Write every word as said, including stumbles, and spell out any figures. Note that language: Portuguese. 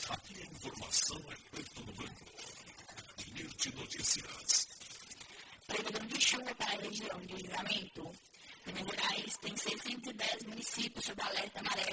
Aqui a informação é feita no banco. Mirte Notícias. Previsão de chuva para a região de Livramento. Minas Gerais tem seiscentos e dez municípios sob alerta amarelo